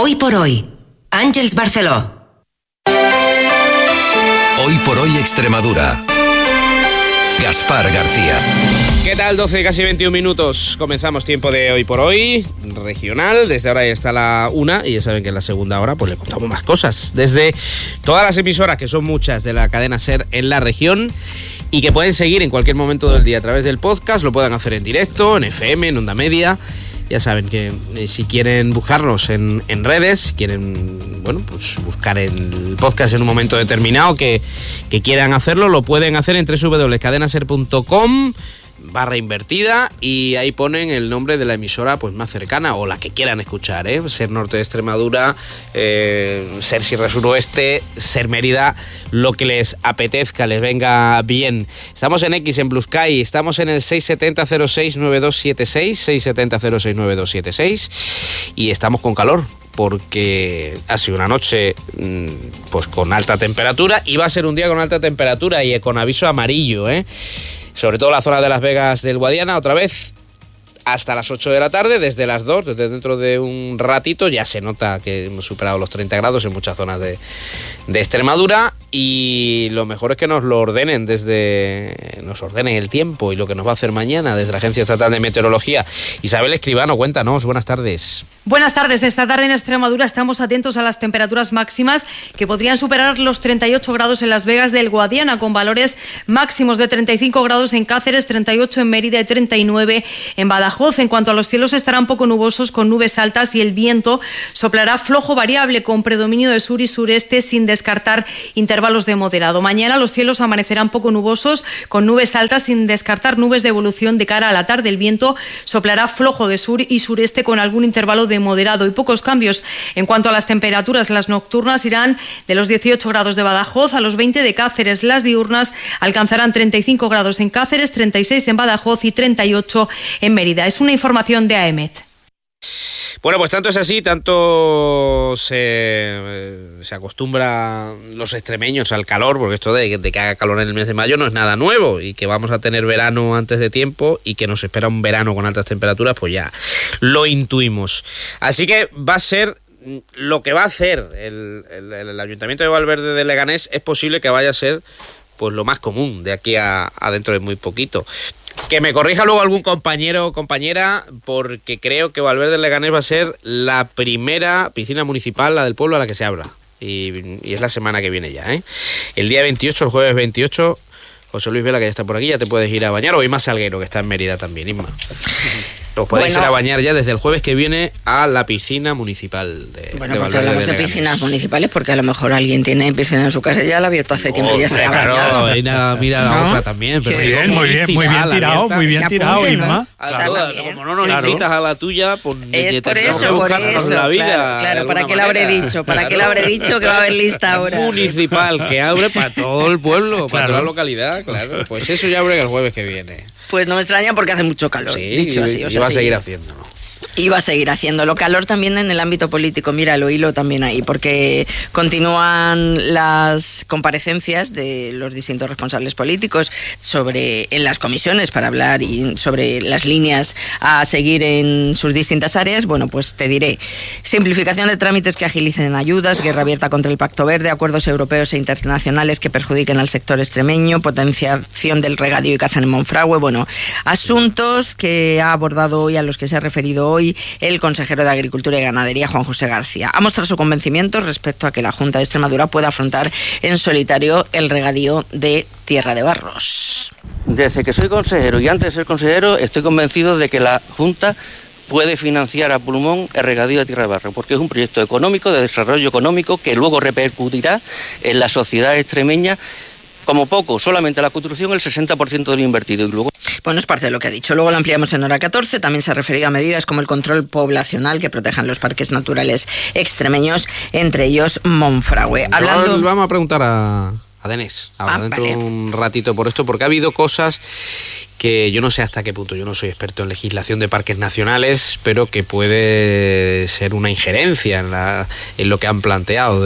Hoy por hoy, Àngels Barceló. Hoy por hoy Extremadura. Gaspar García. ¿Qué tal? 12, casi 21 minutos. Comenzamos tiempo de Hoy por Hoy, regional. Desde ahora ya está la 1 y ya saben que en la segunda hora pues le contamos más cosas. Desde todas las emisoras, que son muchas, de la cadena SER en la región y que pueden seguir en cualquier momento del día a través del podcast. Lo pueden hacer en directo, en FM, en Onda Media. Ya saben que si quieren buscarnos en redes, quieren pues buscar el podcast en un momento determinado que quieran hacerlo, lo pueden hacer en www.cadenaser.com/invertida y ahí ponen el nombre de la emisora pues más cercana o la que quieran escuchar, Ser Norte de Extremadura, Ser Sierra Suroeste, Ser Mérida, lo que les apetezca, les venga bien. Estamos en X, en Blue Sky, estamos en el 670-06-9276, 670-06-9276 y estamos con calor porque ha sido una noche pues con alta temperatura y va a ser un día con alta temperatura y con aviso amarillo, sobre todo la zona de Las Vegas del Guadiana, otra vez hasta las 8 de la tarde, desde las 2, desde dentro de un ratito, ya se nota que hemos superado los 30 grados en muchas zonas de Extremadura y lo mejor es que nos ordenen el tiempo y lo que nos va a hacer mañana desde la Agencia Estatal de Meteorología. Isabel Escribano, cuéntanos, buenas tardes. Buenas tardes. Esta tarde en Extremadura estamos atentos a las temperaturas máximas que podrían superar los 38 grados en Las Vegas del Guadiana, con valores máximos de 35 grados en Cáceres, 38 en Mérida y 39 en Badajoz. En cuanto a los cielos, estarán poco nubosos con nubes altas y el viento soplará flojo variable con predominio de sur y sureste sin descartar intervalos de moderado. Mañana los cielos amanecerán poco nubosos con nubes altas sin descartar nubes de evolución de cara a la tarde. El viento soplará flojo de sur y sureste con algún intervalo de moderado y pocos cambios. En cuanto a las temperaturas, las nocturnas irán de los 18 grados de Badajoz a los 20 de Cáceres. Las diurnas alcanzarán 35 grados en Cáceres, 36 en Badajoz y 38 en Mérida. Es una información de AEMET. Bueno, pues tanto es así, tanto se acostumbran los extremeños al calor, porque esto de que haga calor en el mes de mayo no es nada nuevo, y que vamos a tener verano antes de tiempo y que nos espera un verano con altas temperaturas, pues ya lo intuimos. Así que va a ser lo que va a hacer el Ayuntamiento de Valverde de Leganés, es posible que vaya a ser pues lo más común de aquí a dentro de muy poquito. Que me corrija luego algún compañero o compañera, porque creo que Valverde de Leganés va a ser la primera piscina municipal, la del pueblo, a la que se abra. Y es la semana que viene ya, El día 28, el jueves 28, José Luis Vela, que ya está por aquí, ya te puedes ir a bañar. O Isma Salguero, que está en Mérida también, Isma. Os podéis ir a bañar ya desde el jueves que viene a la piscina municipal de Bueno, porque Valverde hablamos de piscinas municipales, porque a lo mejor alguien tiene piscina en su casa y ya la ha abierto hace tiempo y ya se ha bañado. Mira la otra también. Pero muy bien tirado, Isma. Como no nos invitas a la tuya, pues es por eso, la vida, claro, ¿para qué le habré dicho? ¿Para qué le habré dicho que va a haber lista ahora? Municipal, que abre para todo el pueblo, para toda la localidad, claro. Pues eso ya abre el jueves que viene. Pues no me extraña porque hace mucho calor, dicho así. Y va a seguir haciéndolo. Y va a seguir haciéndolo. Calor también en el ámbito político, mira, lo hilo también ahí, porque continúan las comparecencias de los distintos responsables políticos en las comisiones para hablar y sobre las líneas a seguir en sus distintas áreas. Bueno, pues te diré: simplificación de trámites que agilicen ayudas, guerra abierta contra el Pacto Verde, acuerdos europeos e internacionales que perjudiquen al sector extremeño, potenciación del regadío y caza en Monfragüe. Bueno, asuntos que ha abordado hoy, a los que se ha referido hoy el consejero de Agricultura y Ganadería, Juan José García. Ha mostrado su convencimiento respecto a que la Junta de Extremadura pueda afrontar en solitario el regadío de Tierra de Barros. Desde que soy consejero y antes de ser consejero estoy convencido de que la Junta puede financiar a pulmón el regadío de Tierra de Barros, porque es un proyecto económico, de desarrollo económico, que luego repercutirá en la sociedad extremeña. Como poco, solamente la construcción el 60% de lo invertido y luego... Bueno, es parte de lo que ha dicho. Luego lo ampliamos en hora 14. También se ha referido a medidas como el control poblacional que protejan los parques naturales extremeños, entre ellos Monfragüe. Vamos a preguntar a Adenés. Ahora dentro de un ratito por esto, porque ha habido cosas que yo no sé hasta qué punto, yo no soy experto en legislación de parques nacionales, pero que puede ser una injerencia en lo que han planteado.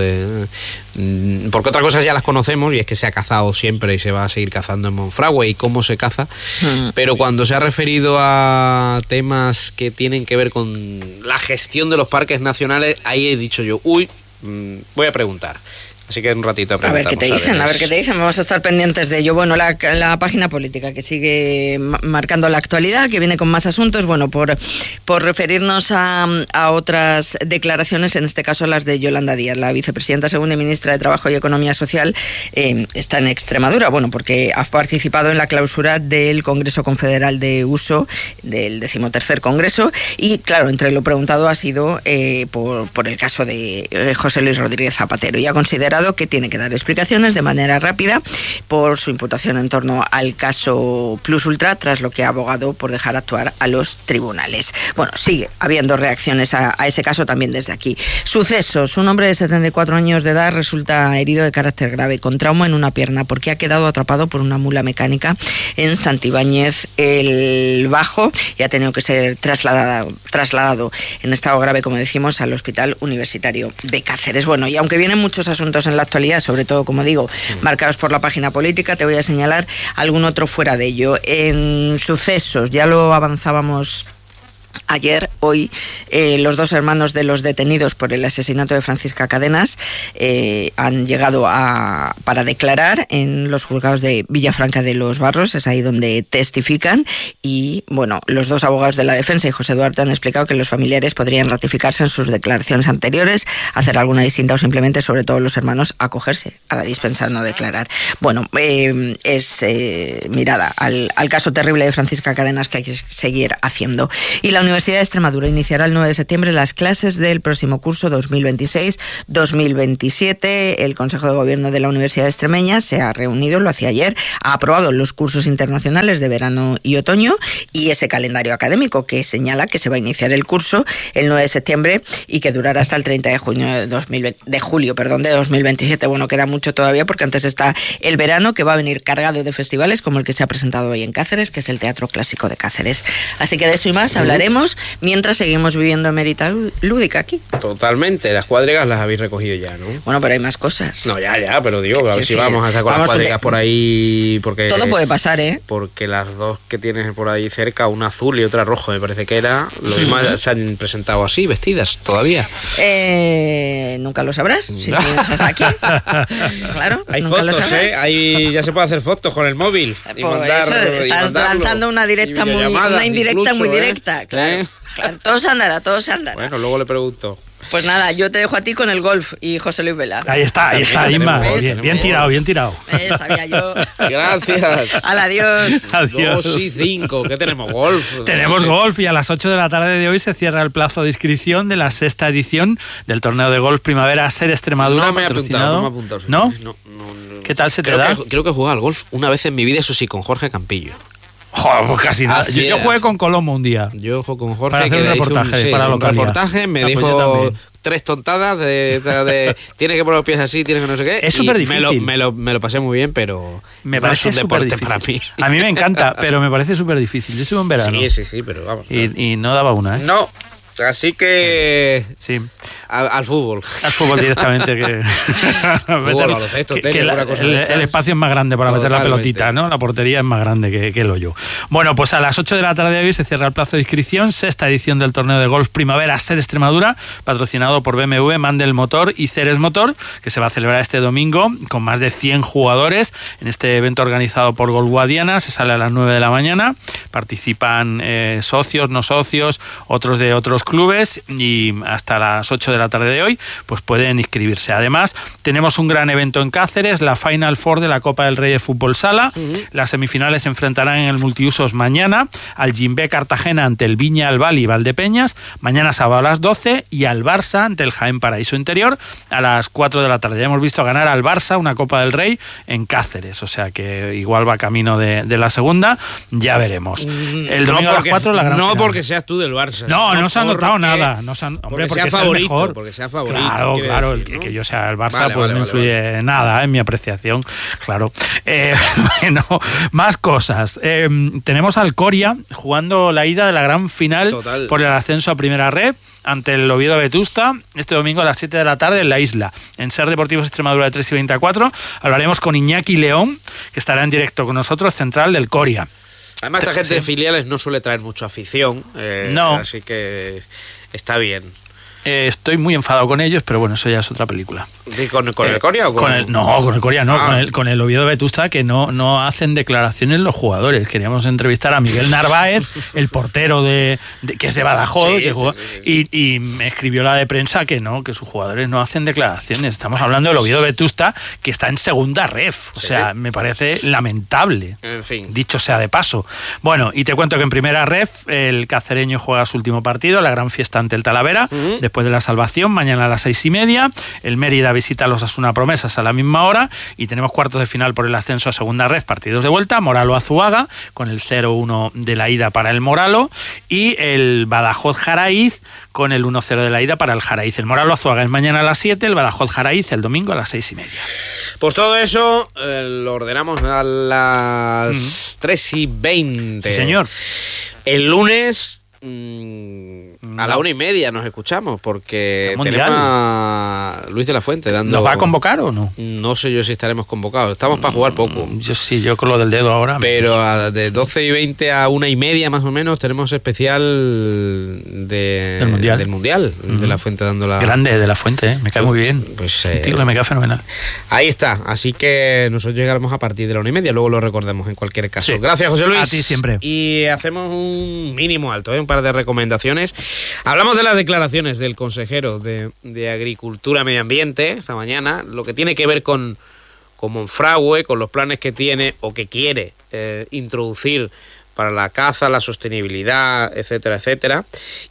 Porque otras cosas ya las conocemos, y es que se ha cazado siempre y se va a seguir cazando en Monfragüe y cómo se caza, pero cuando se ha referido a temas que tienen que ver con la gestión de los parques nacionales, ahí he dicho yo, voy a preguntar. Así que en un ratito preguntamos. A ver qué te dicen, vamos a estar pendientes de ello. Bueno, la página política que sigue marcando la actualidad, que viene con más asuntos, bueno, por referirnos a otras declaraciones, en este caso las de Yolanda Díaz, la vicepresidenta segunda y ministra de Trabajo y Economía Social, está en Extremadura, bueno, porque ha participado en la clausura del Congreso Confederal de Uso, del 13º Congreso, y claro, entre lo preguntado ha sido por el caso de José Luis Rodríguez Zapatero, y ha considerado que tiene que dar explicaciones de manera rápida por su imputación en torno al caso Plus Ultra, tras lo que ha abogado por dejar actuar a los tribunales. Bueno, sigue habiendo reacciones a ese caso también desde aquí. Sucesos. Un hombre de 74 años de edad resulta herido de carácter grave, con trauma en una pierna, porque ha quedado atrapado por una mula mecánica en Santibáñez el Bajo y ha tenido que ser trasladado en estado grave, como decimos, al Hospital Universitario de Cáceres. Bueno, y aunque vienen muchos asuntos en la actualidad, sobre todo, como digo, marcados por la página política, te voy a señalar algún otro fuera de ello. En sucesos, ya lo avanzábamos ayer, hoy, los dos hermanos de los detenidos por el asesinato de Francisca Cadenas han llegado para declarar en los juzgados de Villafranca de los Barros, es ahí donde testifican, y bueno, los dos abogados de la defensa y José Duarte han explicado que los familiares podrían ratificarse en sus declaraciones anteriores, hacer alguna distinta o simplemente, sobre todo los hermanos, acogerse a la dispensa de no declarar. Bueno, es mirada al caso terrible de Francisca Cadenas que hay que seguir haciendo. Y la Universidad de Extremadura iniciará el 9 de septiembre las clases del próximo curso 2026-2027. El Consejo de Gobierno de la Universidad Extremeña se ha reunido, lo hacía ayer, ha aprobado los cursos internacionales de verano y otoño y ese calendario académico que señala que se va a iniciar el curso el 9 de septiembre y que durará hasta el 30 de julio de 2027. Bueno, queda mucho todavía porque antes está el verano, que va a venir cargado de festivales como el que se ha presentado hoy en Cáceres, que es el Teatro Clásico de Cáceres. Así que de eso y más hablaremos mientras seguimos viviendo emerita lúdica aquí. Totalmente, las cuadrigas las habéis recogido ya, ¿no? Bueno, pero hay más cosas. No, ya, pero digo, a ver si vamos a estar con las cuadrigas por ahí, porque... Todo puede pasar, ¿eh? Porque las dos que tienes por ahí cerca, una azul y otra roja, me parece que era, lo demás se han presentado así, vestidas, todavía. Nunca lo sabrás, si tienes hasta aquí. Claro, hay nunca fotos, lo sabrás. Ahí ya se puede hacer fotos con el móvil. Y por mandar, eso, estás lanzando una indirecta muy directa, claro. Claro, todo se andará. Bueno, luego le pregunto. Pues nada, yo te dejo a ti con el golf y José Luis Vela. Ahí está, Inma. Bien tirado. Sabía yo. Gracias. Adiós. 2:05, ¿qué tenemos? Golf. Tenemos golf y a las 8 de la tarde de hoy se cierra el plazo de inscripción de la 6ª edición del torneo de golf Primavera Ser Extremadura. No me he apuntado. ¿No? ¿Qué tal se te da? Creo que he jugado al golf una vez en mi vida, eso sí, con Jorge Campillo. Joder, pues casi nada. Yo jugué con Colombo un día. Yo juego con Jorge. Para hacer un reportaje para la localidad. Un reportaje, me dijo 3 tontadas de tienes que poner los pies así, tienes que no sé qué. Es súper difícil. Me lo pasé muy bien, pero me parece no es un deporte para mí. A mí me encanta, pero me parece súper difícil. Yo estuve en verano. Sí, pero vamos. Y no daba una, ¿eh? No. Así que... Sí. Al fútbol. Al fútbol directamente. El espacio es más grande para meter la pelotita, ¿no? La portería es más grande que el hoyo. Bueno, pues a las 8 de la tarde de hoy se cierra el plazo de inscripción, 6ª edición del torneo de golf Primavera Ser Extremadura, patrocinado por BMW, Mandel Motor y Ceres Motor, que se va a celebrar este domingo con más de 100 jugadores en este evento organizado por Golf Guadiana. Se sale a las 9 de la mañana, participan socios, no socios, otros de otros clubes, y hasta las 8 de la tarde de hoy pues pueden inscribirse. Además, tenemos un gran evento en Cáceres, la Final Four de la Copa del Rey de Fútbol Sala. Las semifinales se enfrentarán en el multiusos mañana al Jimbe Cartagena ante el Viña Albal y Valdepeñas, mañana sábado a las 12, y al Barça ante el Jaén Paraíso Interior a las 4 de la tarde. Ya hemos visto ganar al Barça una Copa del Rey en Cáceres, o sea que igual va camino de la segunda, ya veremos. El domingo a las 4 la gran final. Porque seas tú del Barça. No se ha notado nada. Hombre, porque sea es el favorito. mejor. mejor. Porque sea favorito. Claro, decir, ¿no? que yo sea el Barça pues no influye nada en mi apreciación, claro. Bueno, más cosas. Tenemos al Coria jugando la ida de la gran final por el ascenso a Primera Red ante el Oviedo Vetusta, este domingo a las 7 de la tarde en la Isla. En Ser Deportivos Extremadura de 3 y 24 hablaremos con Iñaki León, que estará en directo con nosotros, central del Coria. Además, esta gente de filiales no suele traer mucha afición, no. Así que está bien. Estoy muy enfadado con ellos, pero bueno, eso ya es otra película. ¿Con el Coria o con el Coria no, con el Oviedo Vetusta, que no hacen declaraciones los jugadores. Queríamos entrevistar a Miguel Narváez, el portero que es de Badajoz, y me escribió la de prensa que sus jugadores no hacen declaraciones. Estamos hablando del Oviedo Vetusta, que está en segunda ref. O sea, me parece lamentable. En fin. Dicho sea de paso. Bueno, y te cuento que en primera ref el cacereño juega su último partido, la gran fiesta ante el Talavera, después de la salvación, mañana a las 6:30. El Mérida visita a los Osasuna Promesas a la misma hora y tenemos cuartos de final por el ascenso a segunda red, partidos de vuelta, Moralo Azuaga con el 0-1 de la ida para el Moralo y el Badajoz Jaraíz con el 1-0 de la ida para el Jaraíz. El Moralo Azuaga es mañana a las 7, el Badajoz Jaraíz el domingo a las 6:30. Pues todo eso lo ordenamos a las 3:20. Sí, señor. El lunes a la 1:30 nos escuchamos porque tenemos a Luis de la Fuente dando... ¿Nos va a convocar o no? No sé yo si estaremos convocados. Estamos para jugar poco. Yo con lo del dedo ahora. Pero de 12:20 a 1:30 más o menos tenemos especial del Mundial. De la Fuente dando la... Grande de la Fuente, me cae muy bien. Pues un tío que me cae fenomenal. Ahí está. Así que nosotros llegaremos a partir de la 1:30. Luego lo recordemos en cualquier caso. Sí. Gracias, José Luis. A ti siempre. Y hacemos un mínimo alto, un par de recomendaciones. Hablamos de las declaraciones del consejero de Agricultura y Medio Ambiente esta mañana, lo que tiene que ver con Monfragüe, con los planes que tiene o que quiere introducir para la caza, la sostenibilidad, etcétera, etcétera.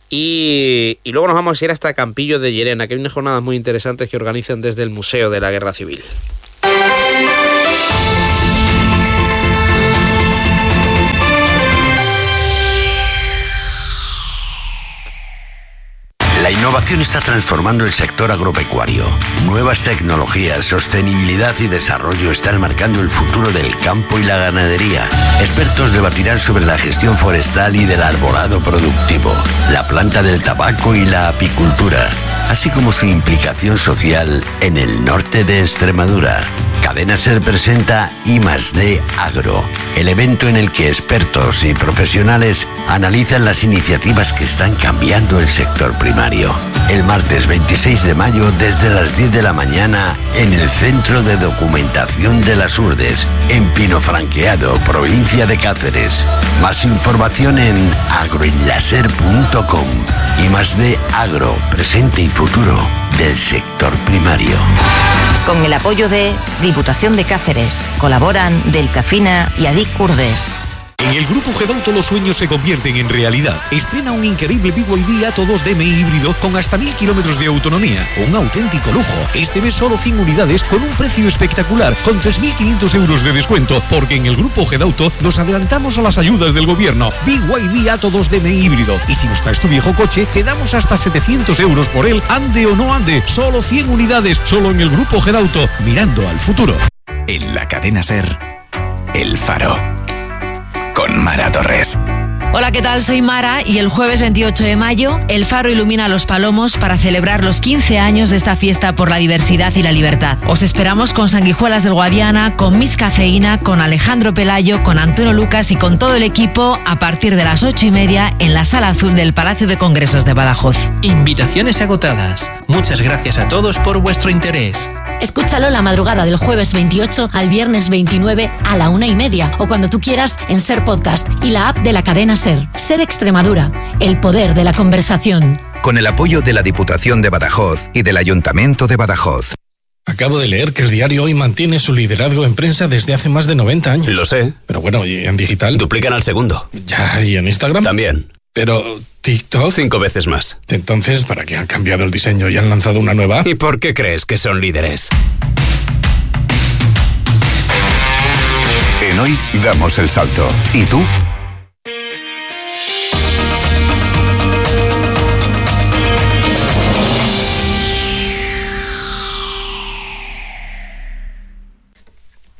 Y luego nos vamos a ir hasta Campillo de Llerena, que hay unas jornadas muy interesantes que organizan desde el Museo de la Guerra Civil. La innovación está transformando el sector agropecuario. Nuevas tecnologías, sostenibilidad y desarrollo están marcando el futuro del campo y la ganadería. Expertos debatirán sobre la gestión forestal y del arbolado productivo, la planta del tabaco y la apicultura, así como su implicación social en el norte de Extremadura. Cadena Ser presenta I+D Agro, el evento en el que expertos y profesionales analizan las iniciativas que están cambiando el sector primario. El martes 26 de mayo desde las 10 de la mañana en el Centro de Documentación de las Urdes, en Pinofranqueado, provincia de Cáceres. Más información en agroenlaser.com. I+D Agro, presente y futuro del sector primario. Con el apoyo de Diputación de Cáceres, colaboran Delcafina y Adic Urdes. En el Grupo Gedauto los sueños se convierten en realidad. Estrena un increíble BYD Atto 2DM híbrido con hasta 1000 kilómetros de autonomía. Un auténtico lujo. Este mes solo 100 unidades con un precio espectacular, con 3.500 euros de descuento, porque en el Grupo Gedauto nos adelantamos a las ayudas del gobierno. BYD Atto 2DM híbrido. Y si nos traes tu viejo coche, te damos hasta 700 euros por él, ande o no ande. Solo 100 unidades, solo en el Grupo Gedauto, mirando al futuro. En la cadena Ser, El Faro. Con Mara Torres. Hola, ¿qué tal? Soy Mara y el jueves 28 de mayo El Faro ilumina a Los Palomos para celebrar los 15 años de esta fiesta por la diversidad y la libertad. Os esperamos con Sanguijuelas del Guadiana, con Miss Cafeína, con Alejandro Pelayo, con Antonio Lucas y con todo el equipo a partir de las 8:30 en la Sala Azul del Palacio de Congresos de Badajoz. Invitaciones agotadas. Muchas gracias a todos por vuestro interés. Escúchalo la madrugada del jueves 28 al viernes 29 a la 1:30 o cuando tú quieras en Ser Podcast y la app de la cadena Ser. Ser Extremadura, el poder de la conversación. Con el apoyo de la Diputación de Badajoz y del Ayuntamiento de Badajoz. Acabo de leer que el diario Hoy mantiene su liderazgo en prensa desde hace más de 90 años. Lo sé. Pero bueno, ¿y en digital? Duplican al segundo. Ya, ¿y en Instagram? También. Pero TikTok... 5 veces más. Entonces, ¿para qué han cambiado el diseño y han lanzado una nueva? ¿Y por qué crees que son líderes? En Hoy damos el salto. ¿Y tú?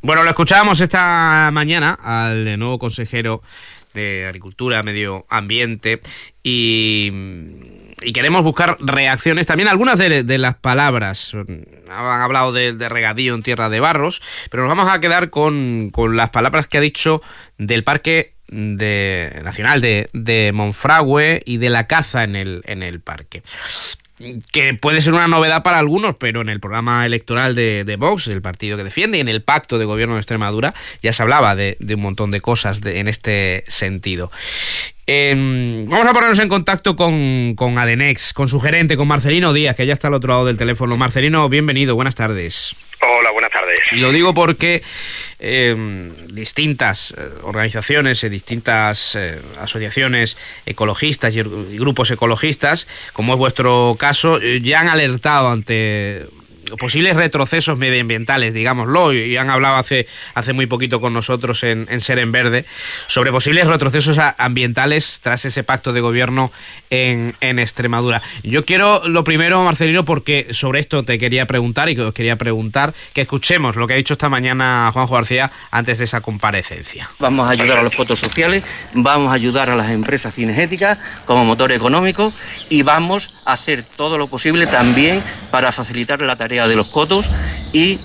Bueno, lo escuchábamos esta mañana al nuevo consejero de Agricultura, Medio Ambiente y queremos buscar reacciones también, algunas de las palabras. Han hablado de regadío en tierra de barros, pero nos vamos a quedar con las palabras que ha dicho del Parque Nacional de Monfragüe y de la caza en el parque. Que puede ser una novedad para algunos, pero en el programa electoral de Vox, el partido que defiende, y en el pacto de gobierno de Extremadura, ya se hablaba de un montón de cosas en este sentido. Vamos a ponernos en contacto con Adenex, con su gerente, con Marcelino Díaz, que ya está al otro lado del teléfono. Marcelino, bienvenido, buenas tardes. Hola, buenas tardes. Y lo digo porque distintas organizaciones, distintas asociaciones ecologistas y grupos ecologistas, como es vuestro caso, ya han alertado ante posibles retrocesos medioambientales, digámoslo, y han hablado hace muy poquito con nosotros en Ser en Verde sobre posibles retrocesos ambientales tras ese pacto de gobierno en Extremadura. Yo quiero, lo primero, Marcelino, porque sobre esto te quería preguntar y que os quería preguntar, que escuchemos lo que ha dicho esta mañana Juanjo García antes de esa comparecencia. Vamos a ayudar a los cotos sociales, vamos a ayudar a las empresas cinegéticas como motor económico y vamos a hacer todo lo posible también para facilitar la tarea de los cotos y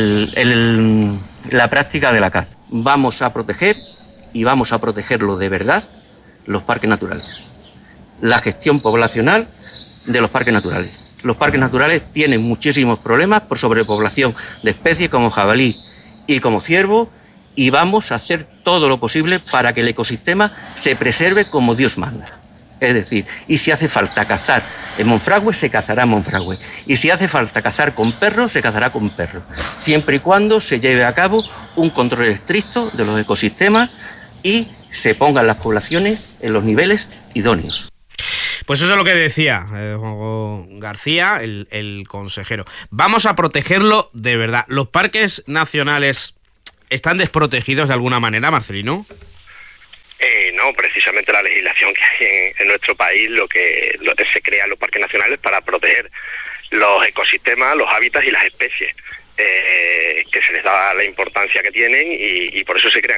la práctica de la caza. Vamos a proteger, y vamos a protegerlo de verdad, los parques naturales. La gestión poblacional de los parques naturales. Los parques naturales tienen muchísimos problemas por sobrepoblación de especies como jabalí y como ciervo, y vamos a hacer todo lo posible para que el ecosistema se preserve como Dios manda. Es decir, y si hace falta cazar en Monfragüe, se cazará en Monfragüe. Y si hace falta cazar con perros, se cazará con perros. Siempre y cuando se lleve a cabo un control estricto de los ecosistemas y se pongan las poblaciones en los niveles idóneos. Pues eso es lo que decía Juanjo García, el consejero. Vamos a protegerlo de verdad. ¿Los parques nacionales están desprotegidos de alguna manera, Marcelino? No, precisamente la legislación que hay en nuestro país, lo que se crean los parques nacionales para proteger los ecosistemas, los hábitats y las especies, que se les da la importancia que tienen y por eso se crean